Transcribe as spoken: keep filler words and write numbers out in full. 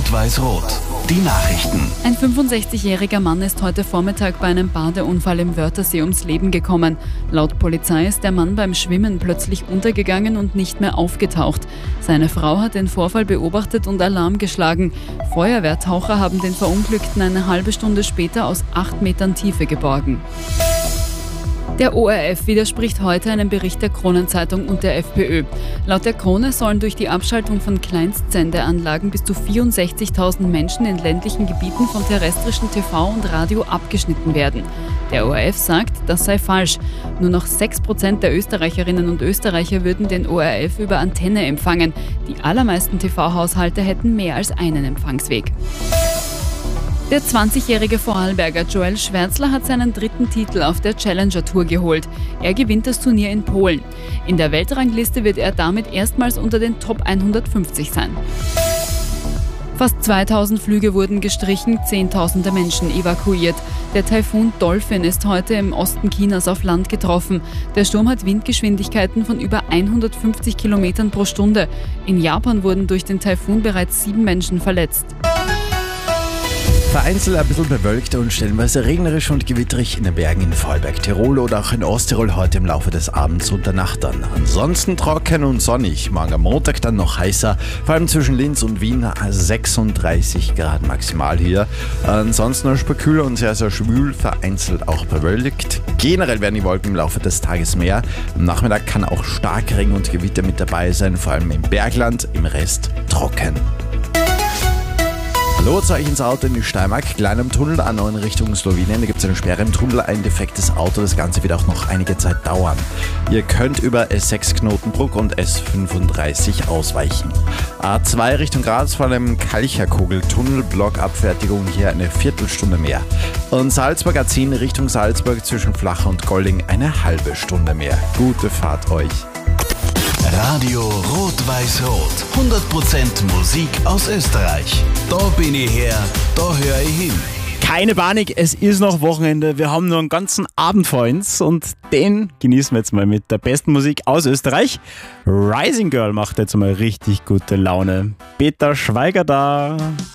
Rot-Weiß-Rot. Die Nachrichten. Ein fünfundsechzigjähriger Mann ist heute Vormittag bei einem Badeunfall im Wörthersee ums Leben gekommen. Laut Polizei ist der Mann beim Schwimmen plötzlich untergegangen und nicht mehr aufgetaucht. Seine Frau hat den Vorfall beobachtet und Alarm geschlagen. Feuerwehrtaucher haben den Verunglückten eine halbe Stunde später aus acht Metern Tiefe geborgen. Der O R F widerspricht heute einem Bericht der Kronenzeitung und der FPÖ. Laut der Krone sollen durch die Abschaltung von Kleinstsendeanlagen bis zu vierundsechzigtausend Menschen in ländlichen Gebieten von terrestrischem T V und Radio abgeschnitten werden. Der O R F sagt, das sei falsch. Nur noch sechs Prozent der Österreicherinnen und Österreicher würden den O R F über Antenne empfangen. Die allermeisten T V-Haushalte hätten mehr als einen Empfangsweg. Der zwanzigjährige Vorarlberger Joel Schwärzler hat seinen dritten Titel auf der Challenger Tour geholt. Er gewinnt das Turnier in Polen. In der Weltrangliste wird er damit erstmals unter den Top hundertfünfzig sein. Fast zweitausend Flüge wurden gestrichen, zehntausende Menschen evakuiert. Der Taifun Dolphin ist heute im Osten Chinas auf Land getroffen. Der Sturm hat Windgeschwindigkeiten von über hundertfünfzig Kilometern pro Stunde. In Japan wurden durch den Taifun bereits sieben Menschen verletzt. Vereinzelt ein bisschen bewölkt und stellenweise regnerisch und gewitterig in den Bergen in Vorarlberg, Tirol oder auch in Osttirol heute im Laufe des Abends und der Nacht dann. Ansonsten trocken und sonnig. Morgen am Montag dann noch heißer, vor allem zwischen Linz und Wien sechsunddreißig Grad maximal hier. Ansonsten noch kühl und sehr, sehr schwül, vereinzelt auch bewölkt. Generell werden die Wolken im Laufe des Tages mehr. Am Nachmittag kann auch Starkregen und Gewitter mit dabei sein, vor allem im Bergland, im Rest trocken. Hallo zu euch ins Auto in die Steiermark, klein am Tunnel A neun Richtung Slowenien. Da gibt es eine Sperre im Tunnel, ein defektes Auto. Das Ganze wird auch noch einige Zeit dauern. Ihr könnt über S sechs Knotenbruck und S fünfunddreißig ausweichen. A zwei Richtung Graz vor dem Kalcherkugeltunnel, Blockabfertigung hier eine Viertelstunde mehr. Und Salzburg A zehn Richtung Salzburg zwischen Flach und Golding eine halbe Stunde mehr. Gute Fahrt euch. Radio Rot-Weiß-Rot. hundert Prozent Musik aus Österreich. Da bin ich her, da höre ich hin. Keine Panik, es ist noch Wochenende. Wir haben nur einen ganzen Abend vor uns und den genießen wir jetzt mal mit der besten Musik aus Österreich. Rising Girl macht jetzt mal richtig gute Laune. Peter Schweiger da.